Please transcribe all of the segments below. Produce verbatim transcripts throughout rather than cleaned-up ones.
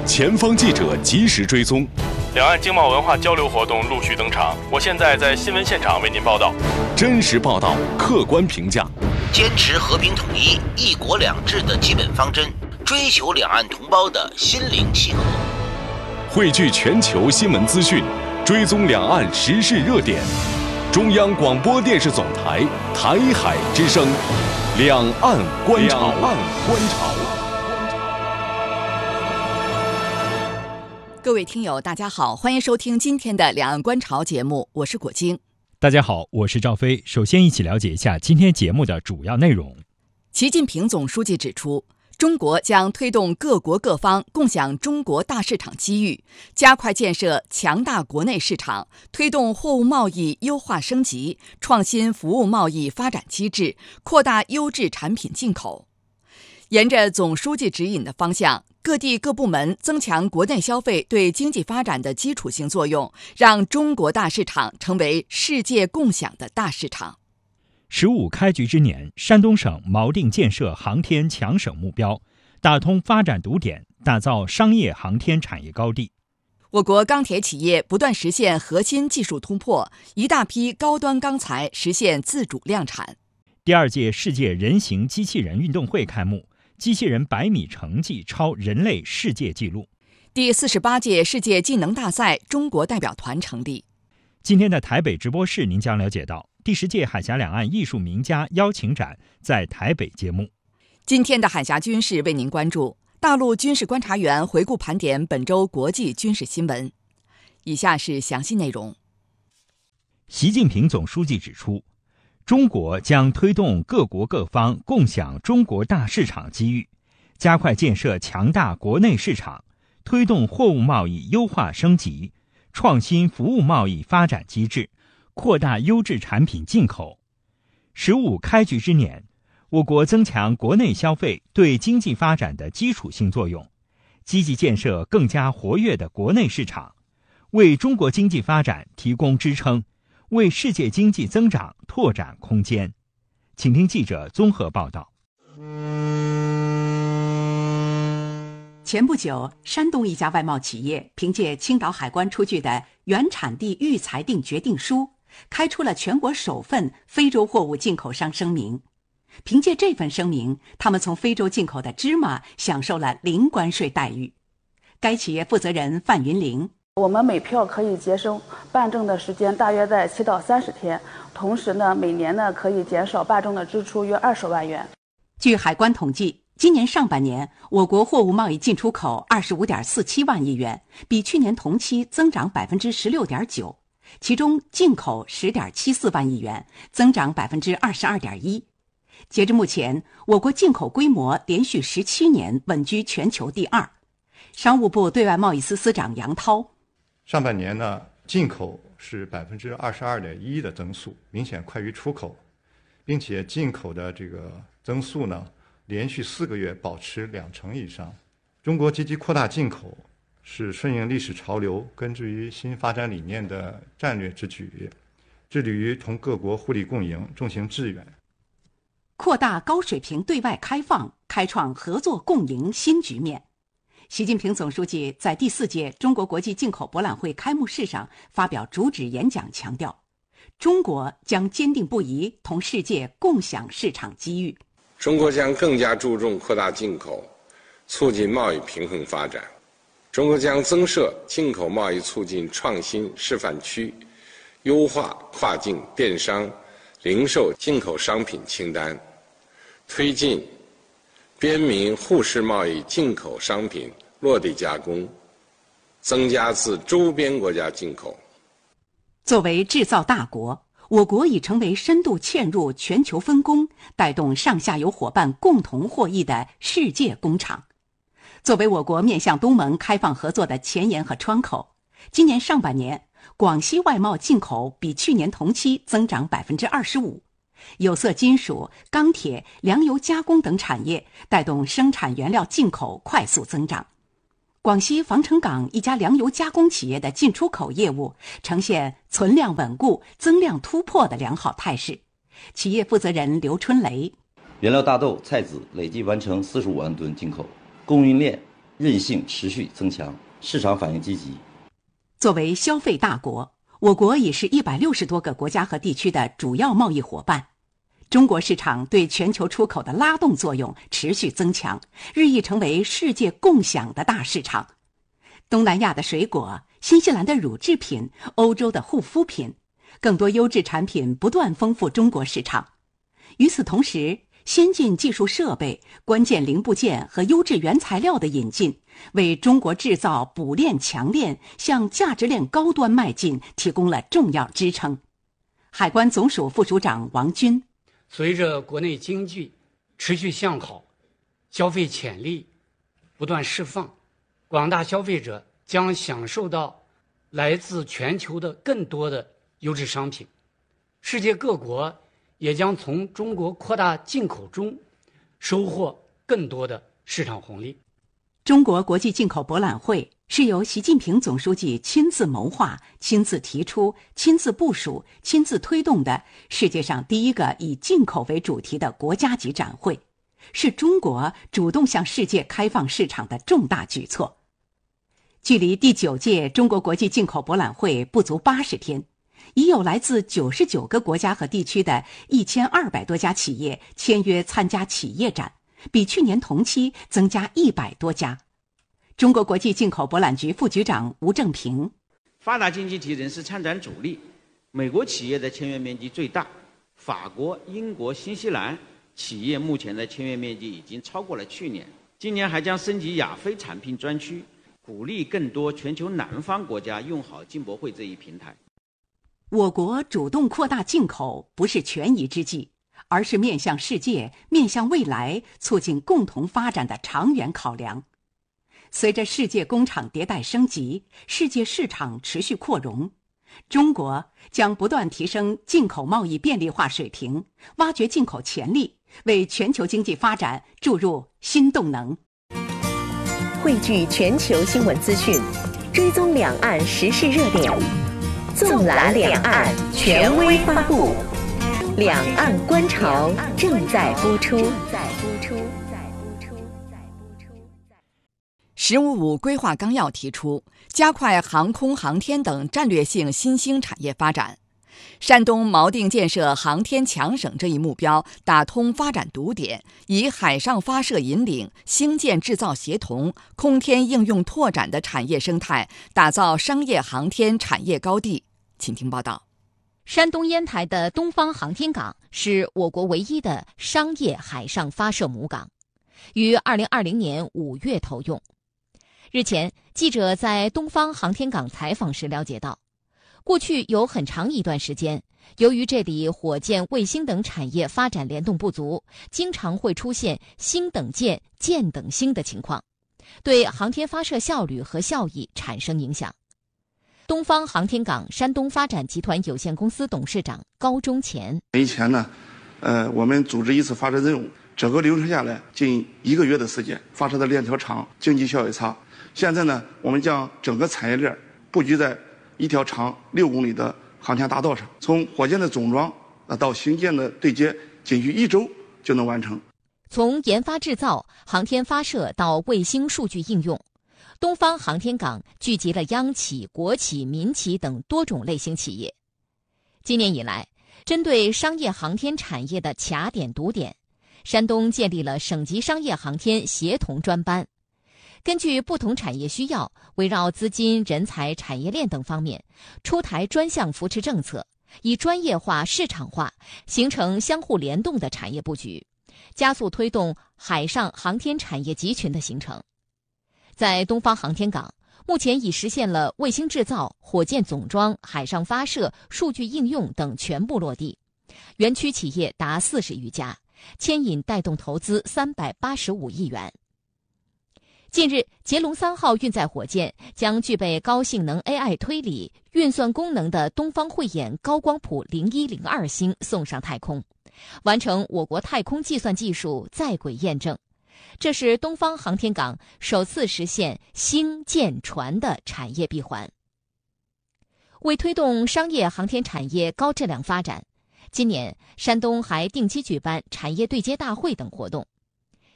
前方记者及时追踪， 两岸经贸文化交流活动陆续登场。我现在在新闻现场为您报道， 真实报道，客观评价， 坚持和平统一、一国两制的基本方针，追求两岸同胞的心灵契合， 汇聚全球新闻资讯，追踪两岸时事热点。中央广播电视总台台海之声，两岸观察。两岸观察。 各位听友，大家好，欢迎收听今天的两岸观潮节目，我是果晶。 大家好，我是赵飞。首先一起了解一下今天节目的主要内容。 习近平总书记指出，中国将推动各国各方共享中国大市场机遇，加快建设强大国内市场，推动货物贸易优化升级，创新服务贸易发展机制，扩大优质产品进口。沿着总书记指引的方向，各地各部门增强国内消费对经济发展的基础性作用，让中国大市场成为世界共享的大市场。 十五开局之年，山东省锚定建设航天强省目标，打通发展堵点，打造商业航天产业高地。 我国钢铁企业不断实现核心技术突破，一大批高端钢材实现自主量产。 第二届世界人形机器人运动会开幕，机器人百米成绩超人类世界纪录。 第四十八届世界技能大赛中国代表团成立。 今天的台北直播室，您将了解到第十届海峡两岸艺术名家邀请展在台北揭幕。 今天的海峡军事为您关注大陆军事观察员回顾盘点本周国际军事新闻。以下是详细内容。 习近平总书记指出，中国将推动各国各方共享中国大市场机遇，加快建设强大国内市场，推动货物贸易优化升级，创新服务贸易发展机制，扩大优质产品进口。十五开局之年，我国增强国内消费对经济发展的基础性作用，积极建设更加活跃的国内市场，为中国经济发展提供支撑，为世界经济增长拓展空间。请听记者综合报道。 前不久，山东一家外贸企业凭借青岛海关出具的原产地预裁定决定书，开出了全国首份非洲货物进口商声明。凭借这份声明，他们从非洲进口的芝麻享受了零关税待遇。该企业负责人范云玲： 我们每票可以节省办证的时间大约在七到三十天，同时呢，每年呢可以减少办证的支出约二十万元。 据海关统计，今年上半年，我国货物贸易进出口二十五点四七万亿元，比去年同期增长百分之十六点九，其中进口十点七四万亿元，增长百分之二十二点一。截至目前，我国进口规模连续十七年稳居全球第二。商务部对外贸易司司长杨涛： 上半年呢，进口是百分之二十二点一的增速，明显快于出口，并且进口的这个增速呢，连续四个月保持两成以上。中国积极扩大进口，是顺应历史潮流、根植于新发展理念的战略之举，致力于同各国互利共赢，重行致远。 扩大高水平对外开放，开创合作共赢新局面。习近平总书记在第四届中国国际进口博览会开幕式上发表主旨演讲，强调，中国将坚定不移同世界共享市场机遇。 中国将更加注重扩大进口，促进贸易平衡发展。中国将增设进口贸易促进创新示范区，优化跨境电商、零售进口商品清单，推进边民沪市贸易进口商品落地加工，增加自周边国家进口。 作为制造大国，我国已成为深度嵌入全球分工，带动上下游伙伴共同获益的世界工厂。作为我国面向东盟开放合作的前沿和窗口，今年上半年，广西外贸进口比去年同期增长百分之二十五，有色金属、钢铁、粮油加工等产业带动生产原料进口快速增长。广西防城港一家粮油加工企业的进出口业务呈现存量稳固、增量突破的良好态势。企业负责人刘春雷： 原料大豆、菜籽累计完成四十五万吨进口，供应链韧性持续增强，市场反应积极。 作为消费大国，我国已是一百六十多个国家和地区的主要贸易伙伴。中国市场对全球出口的拉动作用持续增强，日益成为世界共享的大市场。东南亚的水果、新西兰的乳制品、欧洲的护肤品，更多优质产品不断丰富中国市场。与此同时，先进技术设备、关键零部件和优质原材料的引进，为中国制造补链强链向价值链高端迈进提供了重要支撑。海关总署副署长王军： 随着国内经济持续向好，消费潜力不断释放，广大消费者将享受到来自全球的更多的优质商品，世界各国也将从中国扩大进口中收获更多的市场红利。 中国国际进口博览会是由习近平总书记亲自谋划、亲自提出、亲自部署、亲自推动的世界上第一个以进口为主题的国家级展会，是中国主动向世界开放市场的重大举措。距离第九届中国国际进口博览会不足八十天，已有来自九十九个国家和地区的一千二百多家企业签约参加企业展，比去年同期增加一百多家。中国国际进口博览局副局长吴正平： 发达经济体仍是参展主力，美国企业的签约面积最大，法国、英国、新西兰企业目前的签约面积已经超过了去年。今年还将升级亚非产品专区，鼓励更多全球南方国家用好进博会这一平台。 我国主动扩大进口不是权宜之计，而是面向世界、面向未来，促进共同发展的长远考量。随着世界工厂迭代升级，世界市场持续扩容，中国将不断提升进口贸易便利化水平，挖掘进口潜力，为全球经济发展注入新动能。 汇聚全球新闻资讯，追踪两岸时事热点，纵览两岸，权威发布。两岸观潮正在播出。 十五五规划纲要提出，加快航空航天等战略性新兴产业发展。山东锚定建设航天强省这一目标，打通发展堵点，以海上发射引领、星舰制造协同、空天应用拓展的产业生态，打造商业航天产业高地。请听报道。 山东烟台的东方航天港是我国唯一的商业海上发射母港，于二零二零年五月投用。日前，记者在东方航天港采访时了解到，过去有很长一段时间，由于这里火箭、卫星等产业发展联动不足，经常会出现星等箭、箭等星的情况，对航天发射效率和效益产生影响。东方航天港山东发展集团有限公司董事长高忠乾： 以前呢，呃，我们组织一次发射任务，整个流程下来近一个月的时间，发射的链条长，经济效益差。现在呢，我们将整个产业链布局在一条长六公里的航天大道上，从火箭的总装啊到星舰的对接，仅需一周就能完成。 从研发制造、航天发射到卫星数据应用，东方航天港聚集了央企、国企、民企等多种类型企业。今年以来，针对商业航天产业的卡点堵点，山东建立了省级商业航天协同专班，根据不同产业需要，围绕资金、人才、产业链等方面，出台专项扶持政策，以专业化、市场化，形成相互联动的产业布局，加速推动海上航天产业集群的形成。在东方航天港，目前已实现了卫星制造、火箭总装、海上发射、数据应用等全部落地，园区企业达四十余家，牵引带动投资三百八十五亿元。近日，捷龙三号运载火箭将具备高性能 A I 推理、运算功能的东方慧眼高光谱零一零二星送上太空，完成我国太空计算技术在轨验证。这是东方航天港首次实现星舰船的产业闭环。为推动商业航天产业高质量发展，今年山东还定期举办产业对接大会等活动。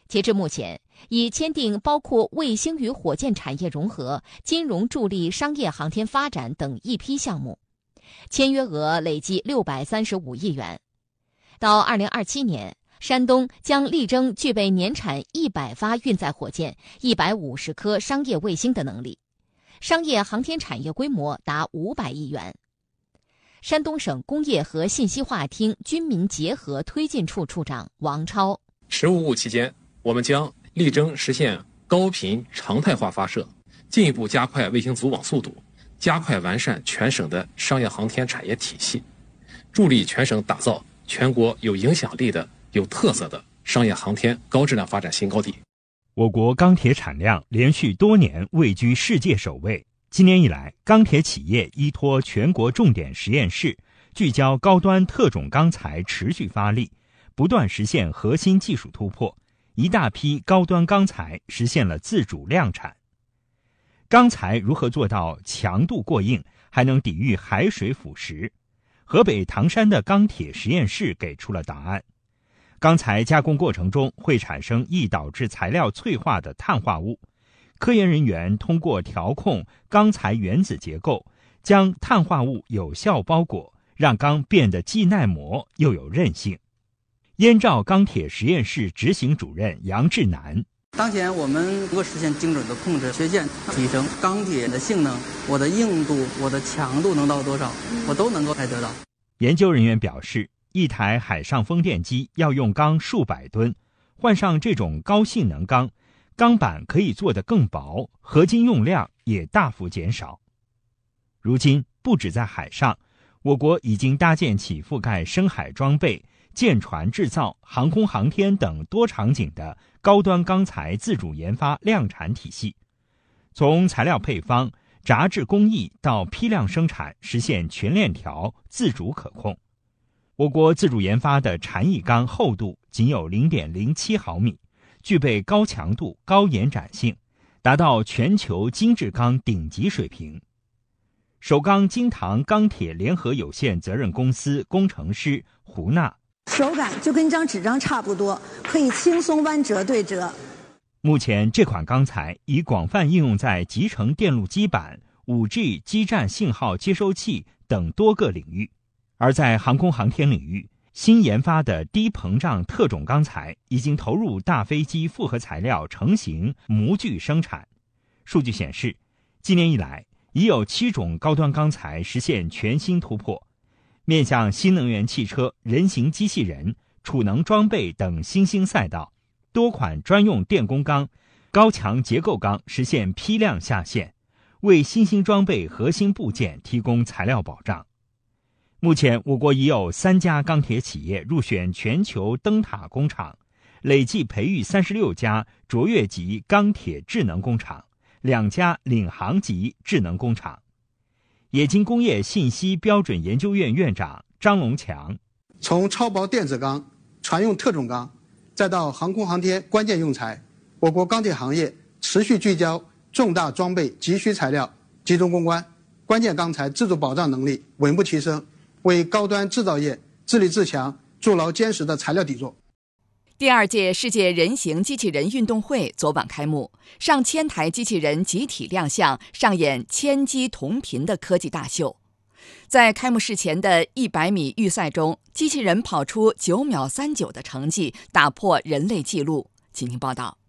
截至目前，已签订包括卫星与火箭产业融合、金融助力商业航天发展等一批项目，签约额累计六百三十五亿元。到二零二七年，山东将力争具备年产一百发运载火箭、一百五十颗商业卫星的能力，商业航天产业规模达五百亿元。山东省工业和信息化厅军民结合推进处处长王超： 实务期间，我们将力争实现高频常态化发射，进一步加快卫星组网速度，加快完善全省的商业航天产业体系，助力全省打造全国有影响力的、有特色的商业航天高质量发展新高地。 我国钢铁产量连续多年位居世界首位。今年以来，钢铁企业依托全国重点实验室，聚焦高端特种钢材持续发力，不断实现核心技术突破，一大批高端钢材实现了自主量产。钢材如何做到强度过硬，还能抵御海水腐蚀？河北唐山的钢铁实验室给出了答案。钢材加工过程中会产生易导致材料脆化的碳化物，科研人员通过调控钢材原子结构，将碳化物有效包裹，让钢变得既耐磨又有韧性。燕赵钢铁实验室执行主任杨志南： 当前我们能够实现精准的控制缺陷，提升钢铁的性能，我的硬度、我的强度能到多少，我都能够来得到。 研究人员表示，一台海上风电机要用钢数百吨，换上这种高性能钢，钢板可以做得更薄，合金用量也大幅减少。如今，不止在海上，我国已经搭建起覆盖深海装备、舰船制造、航空航天等多场景的高端钢材自主研发量产体系，从材料配方、轧制工艺到批量生产，实现全链条自主可控。我国自主研发的禅意钢厚度仅有 零点零七毫米，具备高强度、高延展性，达到全球精制钢顶级水平。首钢京唐钢铁联合有限责任公司工程师胡娜： 手感就跟一张纸张差不多，可以轻松弯折对折。 目前这款钢材已广泛应用在集成电路基板、五 G 基站信号接收器等多个领域。而在航空航天领域，新研发的低膨胀特种钢材已经投入大飞机复合材料成型模具生产。数据显示，今年以来已有七种高端钢材实现全新突破，面向新能源汽车、人形机器人、储能装备等新兴赛道，多款专用电工钢、高强结构钢实现批量下线，为新兴装备核心部件提供材料保障。目前，我国已有三家钢铁企业入选全球灯塔工厂，累计培育三十六家卓越级钢铁智能工厂，两家领航级智能工厂。冶金工业信息标准研究院院长张龙强： 从超薄电子钢、船用特种钢，再到航空航天关键用材，我国钢铁行业持续聚焦重大装备急需材料集中攻关，关键钢材自主保障能力稳步提升，为高端制造业自立自强筑牢坚实的材料底座。 第二届世界人形机器人运动会昨晚开幕，上千台机器人集体亮相，上演千机同频的科技大秀。在开幕式前的一百米预赛中，机器人跑出九秒三九的成绩，打破人类纪录。请听报道。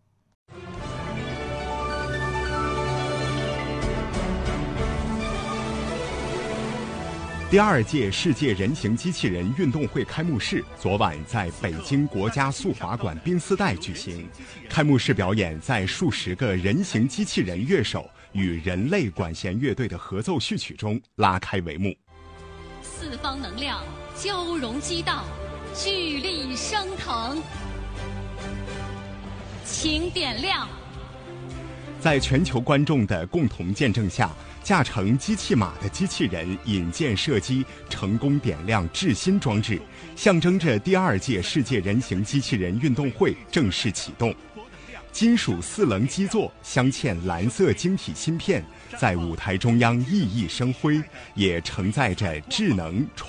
第二届世界人形机器人运动会开幕式昨晚在北京国家速滑馆宾斯代举行。开幕式表演在数十个人形机器人乐手与人类管弦乐队的合奏序曲中拉开帷幕。 四方能量交融激荡，聚力升腾，请点亮。 在全球观众的共同见证下，驾乘机器马的机器人引箭射击，成功点亮智心装置，象征着第二届世界人形机器人运动会正式启动。金属四棱基座镶嵌蓝色晶体芯片，在舞台中央熠熠生辉，也承载着智能创